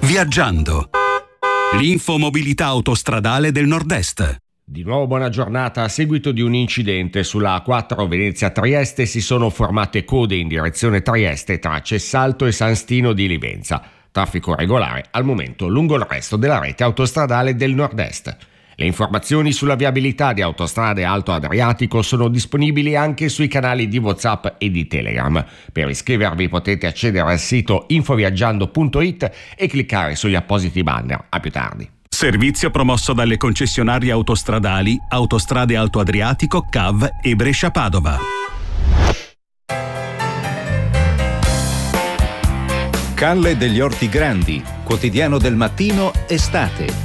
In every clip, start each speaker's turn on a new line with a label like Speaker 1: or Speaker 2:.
Speaker 1: Viaggiando. L'infomobilità autostradale del Nord-Est.
Speaker 2: Di nuovo buona giornata. A seguito di un incidente sulla A4 Venezia-Trieste si sono formate code in direzione Trieste tra Cessalto e San Stino di Livenza. Traffico regolare al momento lungo il resto della rete autostradale del Nord-Est. Le informazioni sulla viabilità di Autostrade Alto Adriatico sono disponibili anche sui canali di WhatsApp e di Telegram. Per iscrivervi potete accedere al sito infoviaggiando.it e cliccare sugli appositi banner. A più tardi.
Speaker 1: Servizio promosso dalle concessionarie autostradali Autostrade Alto Adriatico, CAV e Brescia-Padova.
Speaker 3: Calle degli Orti Grandi, quotidiano del mattino, estate.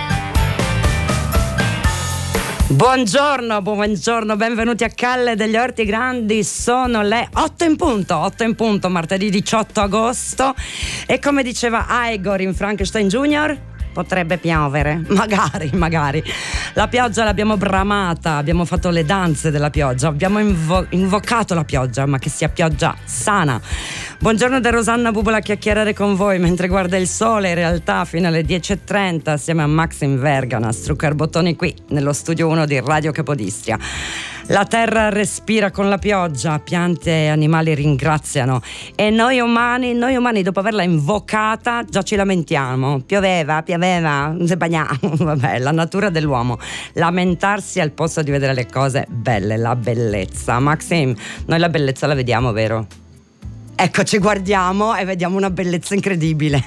Speaker 4: Buongiorno, benvenuti a Calle degli Orti Grandi. Sono le 8 in punto, martedì 18 agosto. E come diceva Igor in Frankenstein Junior, potrebbe piovere, magari. La pioggia l'abbiamo bramata, abbiamo fatto le danze della pioggia, abbiamo invocato la pioggia, ma che sia pioggia sana. Buongiorno da Rosanna Bubola a chiacchierare con voi mentre guarda il sole, in realtà fino alle 10:30 assieme a Maxim Vergana, struccare bottoni qui nello studio 1 di Radio Capodistria. La terra respira con la pioggia, piante e animali ringraziano e noi umani dopo averla invocata già ci lamentiamo. Pioveva, non si bagna. Vabbè, la natura dell'uomo. Lamentarsi al posto di vedere le cose belle, la bellezza. Maxim, noi la bellezza la vediamo, vero? Ecco, ci guardiamo e vediamo una bellezza incredibile.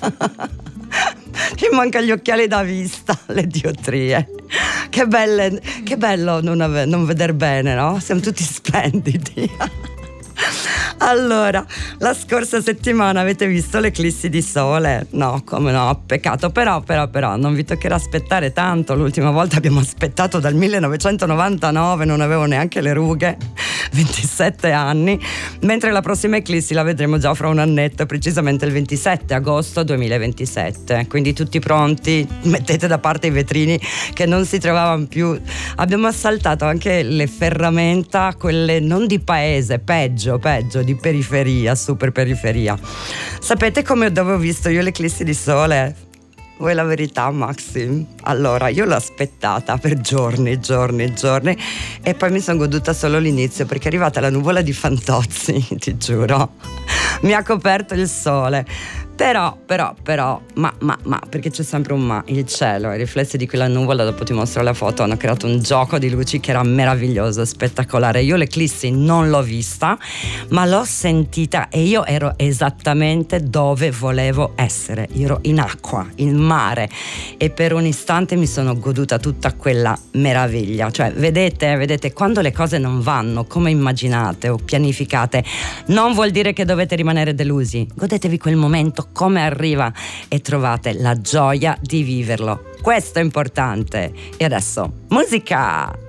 Speaker 4: Ci manca gli occhiali da vista, le diottrie. Che bello non veder bene, no? Siamo tutti splendidi. Allora, la scorsa settimana avete visto l'eclissi di sole? No, come no, peccato, però, non vi toccherà aspettare tanto. L'ultima volta abbiamo aspettato dal 1999, non avevo neanche le rughe, 27 anni, mentre la prossima eclissi la vedremo già fra un annetto, precisamente il 27 agosto 2027. Quindi tutti pronti, mettete da parte i vetrini che non si trovavano più. Abbiamo assaltato anche le ferramenta, quelle non di paese, peggio, di periferia, super periferia. Sapete dove ho visto io l'eclissi di sole? Vuoi la verità, Maxim? Allora, io l'ho aspettata per giorni e poi mi sono goduta solo l'inizio, perché è arrivata la nuvola di Fantozzi, ti giuro. Mi ha coperto il sole. Però, ma, perché c'è sempre un ma, il cielo, i riflessi di quella nuvola, dopo ti mostro la foto, hanno creato un gioco di luci che era meraviglioso, spettacolare. Io l'eclissi non l'ho vista, ma l'ho sentita e io ero esattamente dove volevo essere. Io ero in acqua, in mare, e per un istante mi sono goduta tutta quella meraviglia. Cioè, vedete, quando le cose non vanno come immaginate o pianificate, non vuol dire che dovete rimanere delusi. Godetevi quel momento come arriva e trovate la gioia di viverlo. Questo è importante. E adesso musica!